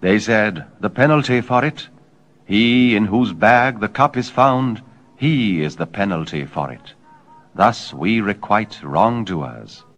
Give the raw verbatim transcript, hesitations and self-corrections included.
They said, the penalty for it, he in whose bag the cup is found, he is the penalty for it. Thus we requite wrongdoers.